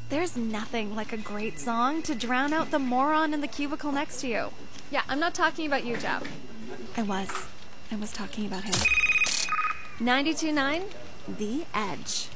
There's nothing like a great song to drown out the moron in the cubicle next to you. Yeah, I'm not talking about you, Jeff. I was talking about him. 92.9, The Edge.